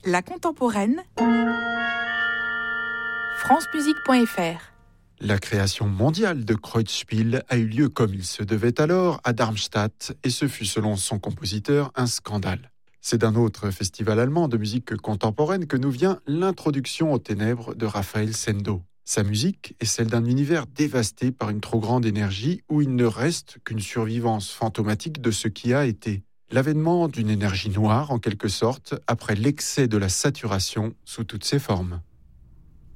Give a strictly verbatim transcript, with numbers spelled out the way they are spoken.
La contemporaine, francemusique point f r. La création mondiale de Kreuzspiel a eu lieu comme il se devait alors à Darmstadt et ce fut selon son compositeur un scandale. C'est d'un autre festival allemand de musique contemporaine que nous vient l'introduction aux ténèbres de Raphaël Sendo. Sa musique est celle d'un univers dévasté par une trop grande énergie où il ne reste qu'une survivance fantomatique de ce qui a été. L'avènement d'une énergie noire en quelque sorte après l'excès de la saturation sous toutes ses formes.